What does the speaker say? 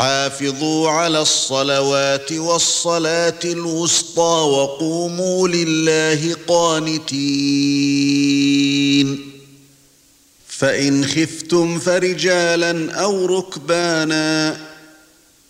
حافظوا على الصلوات والصلاة الوسطى وقوموا لله قانتين فإن خفتم فرجالا أو ركبانا